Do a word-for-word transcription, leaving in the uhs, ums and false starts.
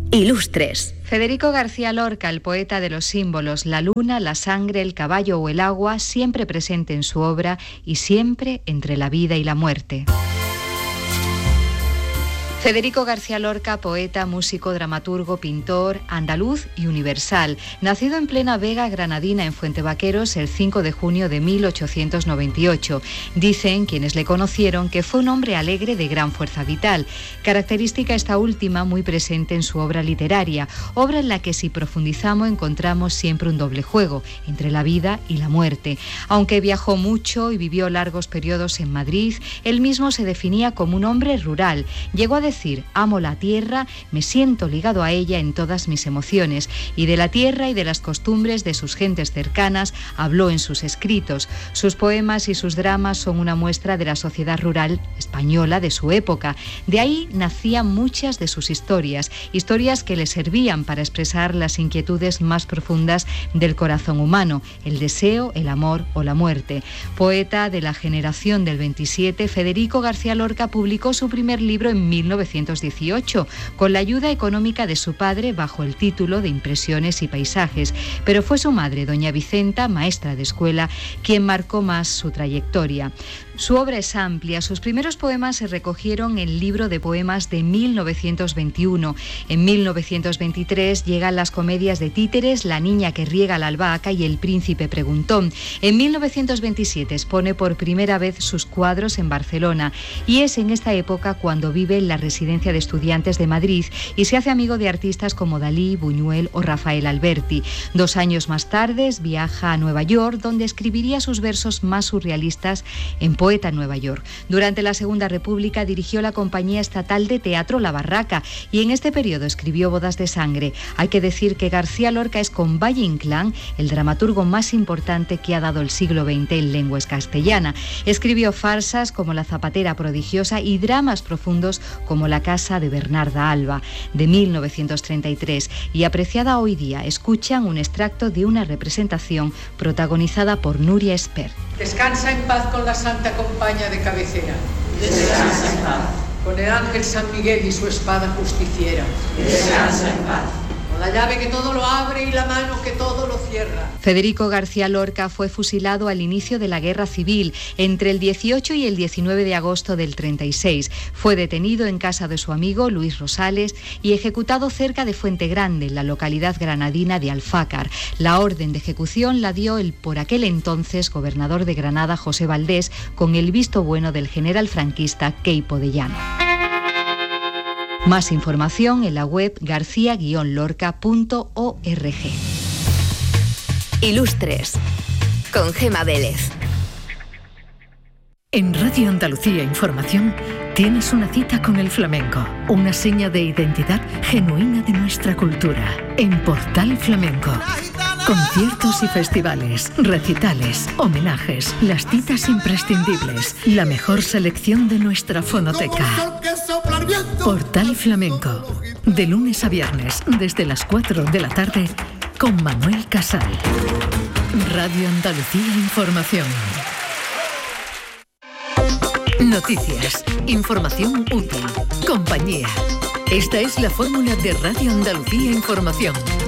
Ilustres. Federico García Lorca, el poeta de los símbolos, la luna, la sangre, el caballo o el agua, siempre presente en su obra y siempre entre la vida y la muerte. Federico García Lorca, poeta, músico, dramaturgo, pintor, andaluz y universal. Nacido en plena Vega granadina en Fuentevaqueros el cinco de junio de mil ochocientos noventa y ocho. Dicen quienes le conocieron que fue un hombre alegre de gran fuerza vital. Característica esta última muy presente en su obra literaria, obra en la que si profundizamos encontramos siempre un doble juego entre la vida y la muerte. Aunque viajó mucho y vivió largos periodos en Madrid, él mismo se definía como un hombre rural. Llegó a decir, amo la tierra, me siento ligado a ella en todas mis emociones, y de la tierra y de las costumbres de sus gentes cercanas habló en sus escritos. Sus poemas y sus dramas son una muestra de la sociedad rural española de su época. De ahí nacían muchas de sus historias, historias que le servían para expresar las inquietudes más profundas del corazón humano, el deseo, el amor o la muerte. Poeta de la generación del veintisiete, Federico García Lorca publicó su primer libro en mil novecientos dieciocho, con la ayuda económica de su padre bajo el título de Impresiones y Paisajes, pero fue su madre, doña Vicenta, maestra de escuela, quien marcó más su trayectoria. Su obra es amplia. Sus primeros poemas se recogieron en el libro de poemas de mil novecientos veintiuno. En mil novecientos veintitrés llegan las comedias de títeres La niña que riega la albahaca y El príncipe preguntón. En mil novecientos veintisiete expone por primera vez sus cuadros en Barcelona y es en esta época cuando vive en la residencia de estudiantes de Madrid y se hace amigo de artistas como Dalí, Buñuel o Rafael Alberti. Dos años más tarde viaja a Nueva York, donde escribiría sus versos más surrealistas en Poeta en Nueva York. Durante la Segunda República dirigió la compañía estatal de teatro La Barraca y en este periodo escribió Bodas de sangre. Hay que decir que García Lorca es con Valle Inclán el dramaturgo más importante que ha dado el siglo veinte en lengua castellana. Escribió farsas como La zapatera prodigiosa y dramas profundos como La casa de Bernarda Alba, de mil novecientos treinta y tres, y apreciada hoy día. Escuchan un extracto de una representación protagonizada por Nuria Espert. Descansa en paz con la santa compañía de cabecera. Descansa en paz. Con el ángel San Miguel y su espada justiciera. Descansa en paz. Con la llave que todo lo abre y la mano que todo lo cierra. Federico García Lorca fue fusilado al inicio de la Guerra Civil, entre el dieciocho y el diecinueve de agosto del treinta y seis. Fue detenido en casa de su amigo Luis Rosales y ejecutado cerca de Fuente Grande, en la localidad granadina de Alfácar. La orden de ejecución la dio el por aquel entonces gobernador de Granada, José Valdés, con el visto bueno del general franquista Queipo de Llano. Más información en la web garcía guion lorca punto org. Ilustres, con Gema Vélez. En Radio Andalucía Información tienes una cita con el flamenco, una seña de identidad genuina de nuestra cultura. En Portal Flamenco, conciertos y festivales, recitales, homenajes, las citas imprescindibles, la mejor selección de nuestra fonoteca. Portal Flamenco, de lunes a viernes desde las cuatro de la tarde con Manuel Casal. Radio Andalucía Información. Noticias, información útil, compañía. Esta es la fórmula de Radio Andalucía Información.